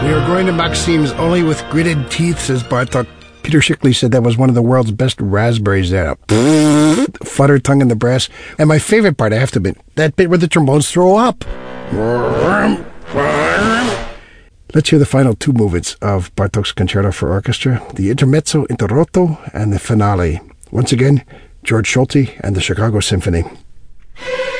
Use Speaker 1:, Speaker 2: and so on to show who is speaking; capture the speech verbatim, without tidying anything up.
Speaker 1: We are going to Maxim's only with gritted teeth, says Bartok. Peter Shickley said that was one of the world's best raspberries there. Flutter tongue in the brass. And my favorite part, I have to admit, that bit where the trombones throw up. Let's hear the final two movements of Bartok's Concerto for Orchestra, the Intermezzo Interrotto and the finale. Once again, George Solti and the Chicago Symphony.